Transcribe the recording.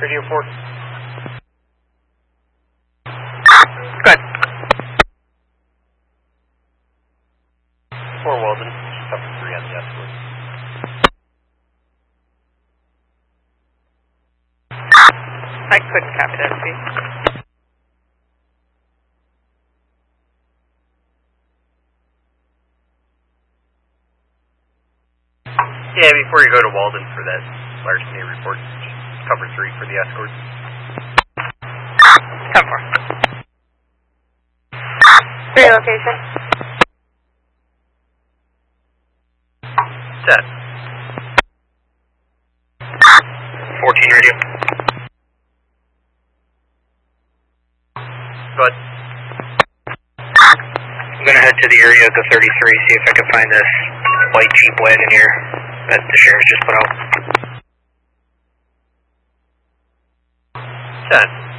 Radio 4. Good. 4 Walden, cover 3 on the escort. I couldn't copy that, please. Yeah, before you go to Walden for that larceny report, just cover 3 for the escort. 10-4. 3 location. Set. 14 radio. Good. I'm gonna head to the area of the 33, see if I can find this white Jeep wagon here that the sheriff just put out. 10.